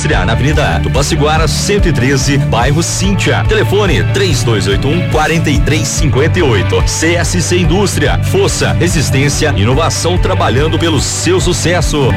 Indústria, na Avenida Tupaciguara 113, bairro Cíntia. Telefone 3281-4358. CSC Indústria, força, resistência, inovação, trabalhando pelo seu sucesso.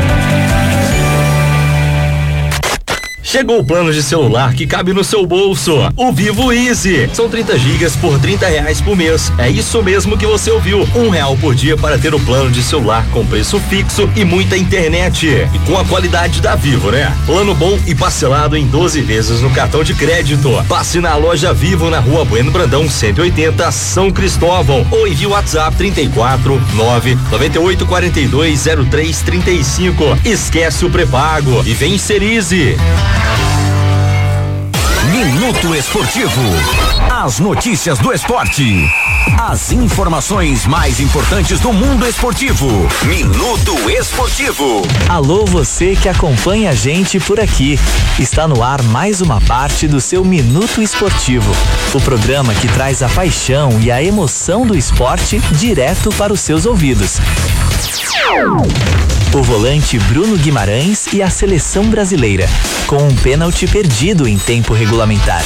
Chegou o plano de celular que cabe no seu bolso. O Vivo Easy. São 30 gigas por R$30 por mês. É isso mesmo que você ouviu. R$1 por dia para ter o plano de celular com preço fixo e muita internet. E com a qualidade da Vivo, né? Plano bom e parcelado em 12 vezes no cartão de crédito. Passe na loja Vivo na Rua Bueno Brandão 180, São Cristóvão. Ou envie o WhatsApp 34 998 42 03 35. Esquece o pré-pago e vem ser Easy. Minuto Esportivo. As notícias do esporte. As informações mais importantes do mundo esportivo. Minuto Esportivo. Alô, você que acompanha a gente por aqui. Está no ar mais uma parte do seu Minuto Esportivo. O programa que traz a paixão e a emoção do esporte direto para os seus ouvidos. O volante Bruno Guimarães e a seleção brasileira, com um pênalti perdido em tempo regulamentar.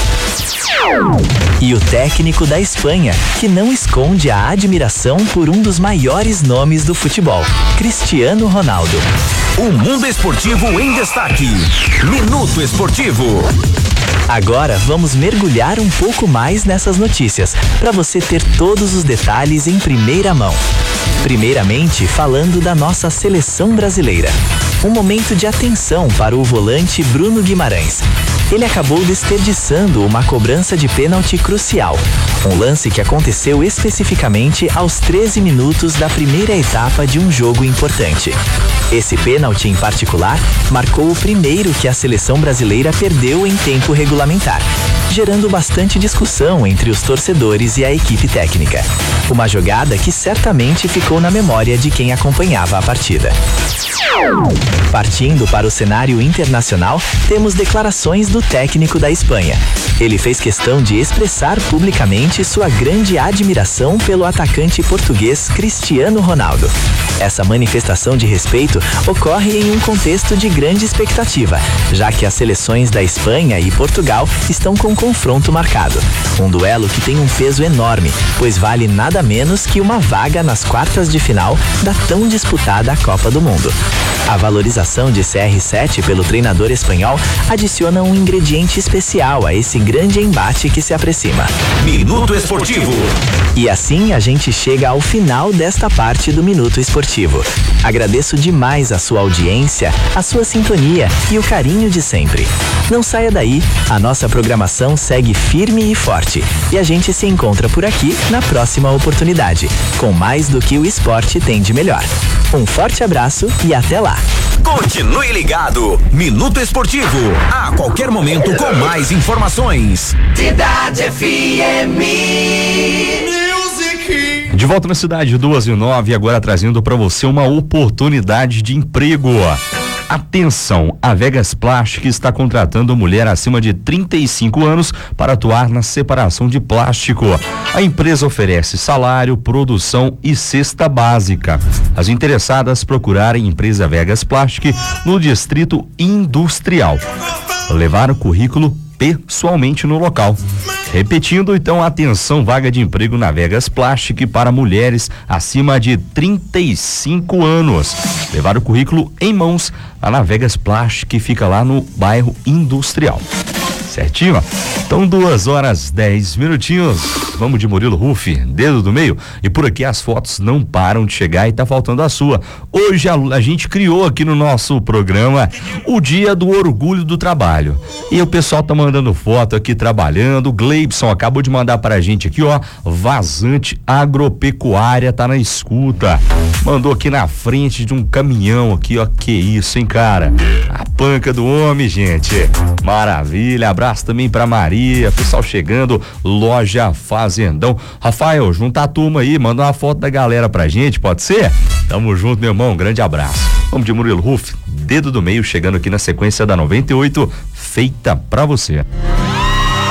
E o técnico da Espanha, que não esconde a admiração por um dos maiores nomes do futebol, Cristiano Ronaldo. O mundo esportivo em destaque. Minuto Esportivo. Agora vamos mergulhar um pouco mais nessas notícias, para você ter todos os detalhes em primeira mão. Primeiramente, falando da nossa seleção brasileira. Um momento de atenção para o volante Bruno Guimarães. Ele acabou desperdiçando uma cobrança de pênalti crucial. Um lance que aconteceu especificamente aos 13 minutos da primeira etapa de um jogo importante. Esse pênalti, em particular, marcou o primeiro que a seleção brasileira perdeu em tempo regulamentar, gerando bastante discussão entre os torcedores e a equipe técnica. Uma jogada que certamente ficou na memória de quem acompanhava a partida. Partindo para o cenário internacional, temos declarações do técnico da Espanha. Ele fez questão de expressar publicamente sua grande admiração pelo atacante português Cristiano Ronaldo. Essa manifestação de respeito ocorre em um contexto de grande expectativa, já que as seleções da Espanha e Portugal estão com confronto marcado. Um duelo que tem um peso enorme, pois vale nada menos que uma vaga nas quartas de final da tão disputada Copa do Mundo. A valorização de CR7 pelo treinador espanhol adiciona um ingrediente especial a esse grande embate que se aproxima. Minuto Esportivo. E assim a gente chega ao final desta parte do Minuto Esportivo. Agradeço demais a sua audiência, a sua sintonia e o carinho de sempre. Não saia daí, a nossa programação segue firme e forte. E a gente se encontra por aqui na próxima oportunidade, com mais do que o esporte tem de melhor. Um forte abraço e até lá. Continue ligado. Minuto Esportivo. A qualquer momento com mais informações. Cidade FM. De volta na cidade, 2:09, agora trazendo para você uma oportunidade de emprego. Atenção, a Vegas Plastic está contratando mulher acima de 35 anos para atuar na separação de plástico. A empresa oferece salário, produção e cesta básica. As interessadas procurarem empresa Vegas Plastic no Distrito Industrial. Levar o currículo pessoalmente no local. Repetindo, então, atenção, vaga de emprego na Vegas Plastic para mulheres acima de 35 anos. Levar o currículo em mãos lá na Vegas Plastic, fica lá no bairro Industrial. Certinho? Então 2:10. Vamos de Murilo Ruff, dedo do meio. E por aqui as fotos não param de chegar e tá faltando a sua. Hoje a gente criou aqui no nosso programa o Dia do Orgulho do Trabalho. E o pessoal tá mandando foto aqui trabalhando. O Gleibson acabou de mandar pra gente aqui, ó. Vazante Agropecuária tá na escuta. Mandou aqui na frente de um caminhão aqui, ó. Que isso, hein, cara? A panca do homem, gente. Maravilha. Abraço também pra Maria, pessoal chegando, Loja Fazendão. Rafael, junta a turma aí, manda uma foto da galera pra gente, pode ser? Tamo junto, meu irmão, grande abraço. Vamos de Murilo Ruff, dedo do meio, chegando aqui na sequência da 98, feita pra você.